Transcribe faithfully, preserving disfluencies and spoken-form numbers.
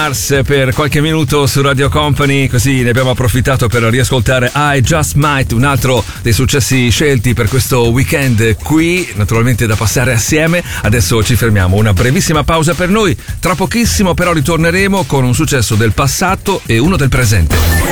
Mars per qualche minuto su Radio Company, così ne abbiamo approfittato per riascoltare I Just Might, un altro dei successi scelti per questo weekend qui, naturalmente da passare assieme. Adesso ci fermiamo, una brevissima pausa per noi, tra pochissimo però ritorneremo con un successo del passato e uno del presente.